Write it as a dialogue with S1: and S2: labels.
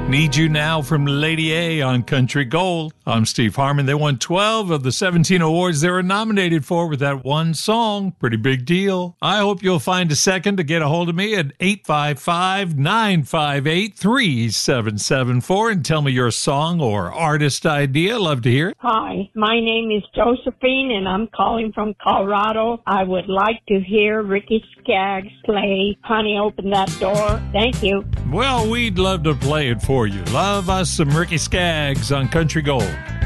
S1: Need You Now from Lady A on Country Gold. I'm Steve Harmon. They won 12 of the 17 awards they were nominated for with that one song. Pretty big deal. I hope you'll find a second to get a hold of me at 855-958-3774 and tell me your song or artist idea. Love to hear it.
S2: Hi, my name is Josephine, and I'm calling from Colorado. I would like to hear Ricky Skaggs play Honey, Open That Door. Thank you.
S1: Well, we'd love to play it for you. Love us some Ricky Skaggs on Country Gold.